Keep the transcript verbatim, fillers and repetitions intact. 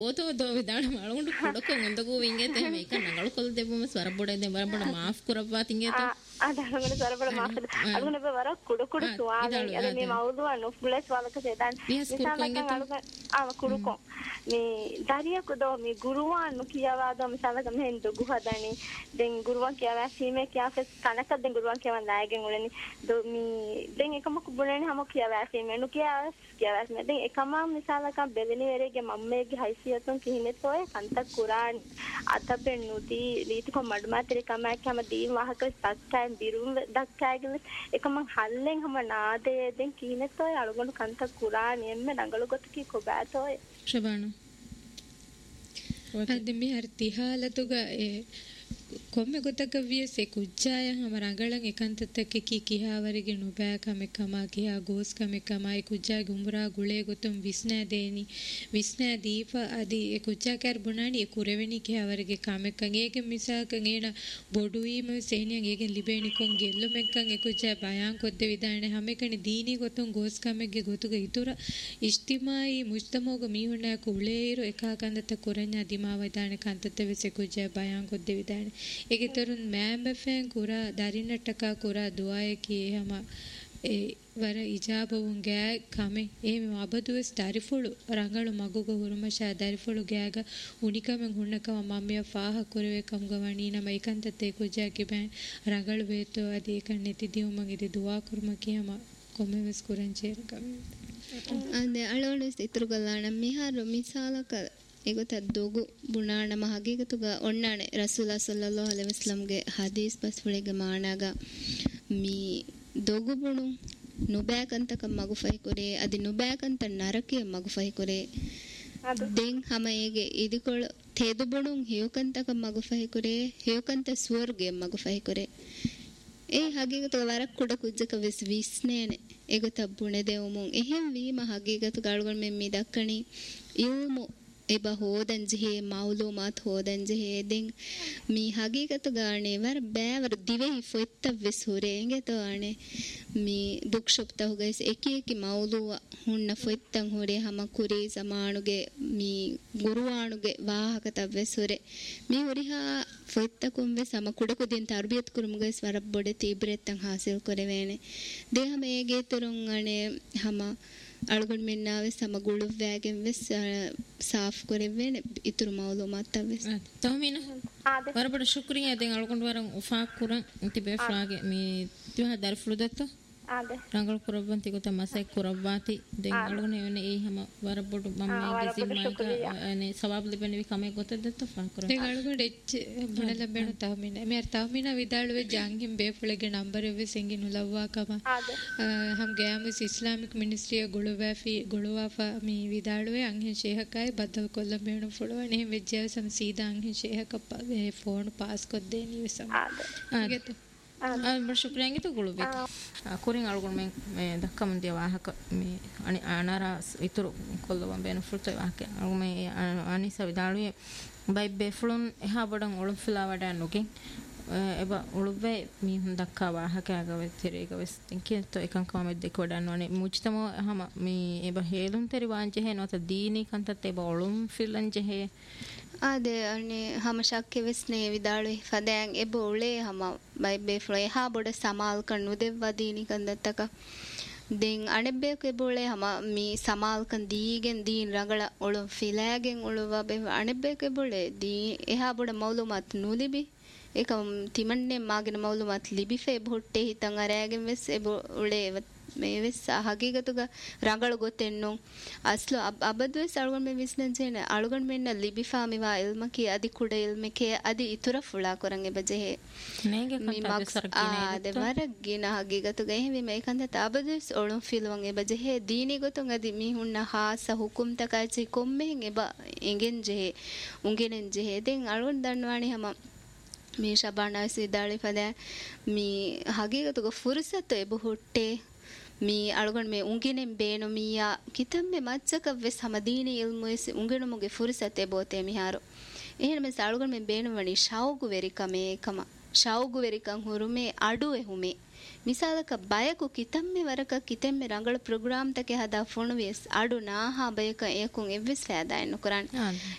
ಓತೋ ದೋ ವಿದಾಳ ಮಾಳಗೊಂಡು ಕೊಡಕೊ ಒಂದಗೂ ಹಿಂಗೇತೆ ಮೇಕ ನಗಳು ಕೊಲ್ ದೆಬ್ಬ ಸ್ವರಬೊಡೆ ದೆಬ್ಬ ಬಡ ಮಾಫ್ ಕುರಪ್ಪ ತಿಂಗೇತ ಅದಳಗನ ಸ್ವರಬಡ ಮಾಫ್ ಅದಗನ ಬೆ ವರ ಕುಡು ಕುಡು ಸುವಾಲ ಅದ ನೀ ಮೌದು ಅನು ಫುಲ್ಲೆಸ್ ವಾಲಕ ಸೇದಾನ್ ಮಿಸಾಲಕ ಅಳುಗ ಅವ ಕುಡುಕೊ ನೀ ದಾರಿಯ ಕುದೋ ಮಿ ಗುರುವ ಅನು ಕಿಯವಾದ ಮಿಸಾಲಕ ಮೆನ್ ದುಗು ಹದನಿ ದೆನ್ ಗುರುವ ಕಿಯವಾ ಸೀಮೆ ಕಿಯಾಫೆ ಕನಕ ದೆನ್ ಗುರುವ ಕಿಯವಾ ನಾಯಗೆನ್ ಉಳನಿ ದೊ ಮಿ ದೆನ್ එකම කුබුණේනේ හම ಕಿಯವಾ ಸೀಮೆ ನು ಕಿಯವಾ ಕಿಯವಾ ಮೆ ದೆನ್ එකම ಮಿಸಾಲಕ ಬೆಲಿನಿ ವೆರೆಗೆ ಮಮ್ಮೆಗೆ ಹೈಸಿಯತನ್ කිහිනෙත් ඔය කන්ත කුරාන් අතපෙන් නුති ලීතික මඩමාතරේ කමක් හැම දීන් වාහක සත්යන් දිරුම් දක්කයිගෙන එකම හල්ලෙන් හැම නාදේ දෙන් කිහිනෙත් ඔය අලුගොණු කන්ත කුරාන් එම්මෙ නඟල ගොතකි කොබෑත ඔය ಶಬಾಣ ಅದೆ ಮಿ ಹರ್ ತಿಹಾಲತುಗ ಎ ಕೊಮ್ಮೆ ಗೊತ್ತಕವಿಯ ಸೆ ಕುಜ್ಜಾಯ ಹಮರ ಅಂಗಳಂ ಏಕಂತತಕ್ಕೆ ಕಿ ಕಿಹಾವರಿಗೆ ನುಬಾ ಕಮೆ ಕಮ ಕಿಹಾ ಗೋಸ್ ಕಮೆ ಕಮ ಎ ಕುಜ್ಜಾ ಗುಂಬ್ರಾ ಗುಳೆ ಗೊತ್ತಂ ವಿಸ್ನಾ ದೇನಿ ವಿಸ್ನಾ ದೀಪ ಅದಿ ಎ ಕುಜ್ಜಾ ಕರ್ ಬುನಾನಿ ಎ ಕುರೆವೆನಿ ಕಿಹಾವರಿಗೆ ಕಮೆ ಕಂಗೇಗೆ ಮಿಸಾಕಂ ಏನ ಬೊಡುವೀಮ ಸೇನಿಯಂ ಏಗೆ ಲಿಬೇನಿ ಕೊಂ ಗೆಲ್ಲು ಮೆಕ್ಕಂ ಎ ಕುಜ್ಜಾ ಬಯಾನ್ ಕೊದ್ದೆ ವಿದಾನೆ ಹಮೆಕಣಿ ದೀನಿ ಗೊತ್ತಂ ಗೋಸ್ ಕಮೆಗೆ ಗೊತುಗ ಇತುರ ಇಜ್ತಿಮಾಯಿ ಮುಜ್ತಮೋಗ ಮೀಹುನಾ ಕುಳೇರು ಏಕಾಕಂದತ ಕುರಣ್ಯ ದಿಮಾ ವಿದಾನೆ ಕಂತತೆ ವಿಸೆ ಕುಜ್ಜಾ ಬಯಾನ್ ಕೊದ್ದೆ ವಿದಾನೆ ඒකේ තරුන් මෑම්බෆෙන් කුරා දරින්නටක කුරා දුආයේ කී හැම ඒ වර ඉජාබවුන් ගෑ කමෙ එහෙම අබදුස් දරිෆුළු රංගලු මගුග හුරුමෂා දරිෆුළු ගෑග උනිකමෙන් හුන්නකම මම්මිය ෆාහ කුරවේ කම්ග වණී නම ඒකන්තතේ කුජා කිබෑ රංගලු වේතෝ අදී කන් නැති දියුමන් ඉදි දුආ කුරුම කියම කොමෙවස් කුරන් චේරකම අනේ අලෝලස් ඉතුරු ගලාන මිහාරු මිසාලක ඒගොත දෝගු බුණානම හගීගතුග ඔන්නානේ රසූලා සල්ලල්ලාහු අලයිහි වසල්ලම්ගේ හදීස් පස්වලේගේ මානාග මී දෝගු බුණු නුබෑකන්තක මගුෆයි කුරේ අදි නුබෑකන්ත නරකිය මගුෆයි කුරේ දෙන් හැම ඒගේ ඉදිකොළ තේදු බුණු හියකන්තක මගුෆයි කුරේ හියකන්ත ස්වර්ගයේ මගුෆයි කුරේ ඒ හගීගතුග වරක් කුඩ කුජ්ජක විස් විස්නේනේ ඒගොත බුණේ දෙවමුන් එහෙම් වීම හගීගතු ගල්ගොන් මෙ මි දක්කණි යුමු එබ හෝදන් ජෙහි මවුලුමාත් හෝදන් ජෙහි දෙන් මී හගීගත ගානේ වර බෑවර දිවෙහි ෆොත්ත විසුරේංගෙ තෝනේ මී දුක්ෂුප්ත හොගයිස් එකි එකි මවුලුව හුන්න ෆොත්තන් හොරේ හම කුරී සමානුගේ මී ගුරුවානුගේ වාහකත විසුරේ මී හොරිහා ෆොත්තකුම් ವೆ ಸಮ ಕುಡಕು ದಿನ ತರ್ಬಿಯತ್ ಕುರುಮಗೈಸ್ ವರ ಬೊಡೆ ತೀಬ್ರೆತ್ತಂ ಹಾಸಿಲ್ ಕೊರೆವೇನೆ ದೇಹ ಮೇಗೆ ತುರುಂ ಅಣೆ ಹಮ ಅಳಗುಣ ಮೆನ್ನಾವೆ ಸಮ ಗುಳು ವ್ಯಾಗೆಂ ವೆಸ್ ಸಾಫ್ ಕೊರೆವೇನೆ ಇತುರು ಮಾಲೂಮಾತ್ ವೆಸ್ ತಹಮೀನ ವರಬಡ ಶುಕ್ರಿಯಾ ದೆಂ ಅಳಗುಣ ವರಂ ಉಫಾ ಕುರಂ ಇಂತಿ ಬೇಫ್ರಾಗೆ ಮಿ ತಿಹ ದರ್ಫುದತ್ತ ආද රංගල කුරබ්බන්ති කොට මසෙක් කුරබ්බාති දෙන් අලුගනේ එන්නේ ඒ හැම වරබොඩු මම්මගේ සිම්මාක අනේ සවාබ් ලිබෙන වි කමේ කොට දෙත්ත ෆා කර දෙන් අලුගනේ එච් බණ ලැබෙන තවමින මෙර තවමින විදාළුවේ ජංගිම් බේෆුලගේ නම්බර වෙ සිංගිනු ලව්වා කම ආද හම් ගෑමස් ඉස්ලාමික් මිනිස්ට්‍රිය ගොළුවාෆි ගොළුවාෆා මේ විදාළුවේ අංහෙ ෂේහකයි බදල් කොල්ල මේණු ෆොලවනේ එහෙම වෙජ්ජාව සම සීදා අංහෙ ෂේහක මේ ෆෝන් පාස් කොත් දෙනි වෙසම ආද ආගෙත ಆ ಬಡ ಶುಕ್ರಿಯಾಂಗೆ ತಗೊಳ್ಬೇಕು ಕುರಿಂಗ್ ಅಳ್ಕೊಂಡು ಮೇ ಮೇ ದಕ್ಕ ಮಂದಿಯ ವಾಹಕ ಮೇ ಅಣಿ ಅಣಾರ ಇತರು ಕೊಲ್ಲವ ಬೇನು ಫುಲ್ತ ವಾಹಕ ಅಳ್ಗು ಮೇ ಅನಿಸ ವಿದಾಳುವೆ ಬೈ ಬೇಫುಳುನ್ ಎಹಾ ಬಡಂ ಒಳು ಫಿಲಾವಡ ನುಗೆ එබ උළුවේ මීහුන් දක්කා වාහකයාගවෙ තිරේගවෙස් තින්කියතෝ එකං කමෙද්දෙ කොඩන්නවනේ මුච්තමෝ හම මේ එබ හේලුන් තෙරි වාංජෙහෙ නොත දීනී කන්තත් එබ ඔළුම් ෆිල්ලංජෙහෙ ආදේ අනේ හම ශක්කෙ වෙස්නේ විදාලේ ෆදෑන් එබ උලේ හම බයි බේෆ්ලේ හා බොඩ සමාල් කන්නු දෙව්වා දීනී කන්දත්තක දෙන් අනෙබ්බේක එබෝලේ හම මී සමාල් කන් දීගෙන් දීන් රඟල ඔළුම් ෆිලෑගෙන් ඔළුවා බේ අනෙබ්බේක එබෝලේ දී එහා බොඩ මවුලුමත් නුලිබි ඒක තිමන්නේ මාගෙන මවුලුමත් ලිබිෆේ බොට්ටේ හිතන් අරෑගෙන් වෙස් එබෝලේ මේ වෙස් හගීගතුග රඟල ගොතෙන්නෝ අස්ල අබද්වෙස් අලුගන් මේ විස්නන් ජේන අලුගන් මෙන්න ලිබිෆා මිවා ඉල්මකි අදි කුඩ ඉල්මකේ අදි ඉතුර ෆුලා කරන් එබජෙහෙ නේගේ කන්ත සර්කිනේ ආ දෙවර ගින හගීගතුග එහෙවි මේ කන්ත අබද්වෙස් ඔළුම් ෆිල්වන් එබජෙහෙ දීනි ගොතුන් අදි මිහුන්න හාස හුකුම් තකයිචි කොම්මෙන් එබ එංගෙන් ජෙහෙ උංගෙනෙන් ජෙහෙ දෙන් අලුගන් දන්නවානි හැම මේ ශබානාස් විදාලි පදා මේ හගීගතුග ෆුර්සත් එබ හොට්ටේ ಮೀ ಅಳುಗಣ ಮೇ ಉಂಗಿನೆ ಬೇನು ಮೀಯಾ ಕಿತಮ್ಮೆ ಮಚ್ಚಕವ್ವೆ ಸಮದೀನಿ ಇಲ್ಮುಸ್ ಉಂಗಿನ ಮುಗೆ ಫುರ್ಸತೆ ಬೋತೆ ಮಿಹಾರು එහෙන මේ අಳುಗಣ ಮೇ ಬೇನು ವಣಿ ಶೌಗು ವೆರಿಕಮೆ ಕಮ ಶೌಗು ವೆರಿಕಂ ಹುರುಮೆ ಅಡುವೆ ಹುಮೆ ಮಿಸಾಲಕ ಬಯಕು ಕಿತಮ್ಮೆ ವರಕ ಕಿತೆಮ್ಮೆ ರಂಗಳ ಪ್ರೋಗ್ರಾಮ್ ತಕೆ ಹದ ಫೋನುವೆಸ್ ಅಡು ನಾಹಾ ಬಯಕ ಏಕುಂ ಎವ್ವಿಸ್ ಫෑದಾಯನ್ನು ಕುರಾನ್